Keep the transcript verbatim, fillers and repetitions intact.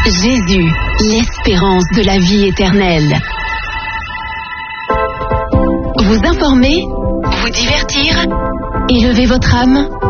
Jésus, l'espérance de la vie éternelle. Vous informer, vous divertir, élever votre âme.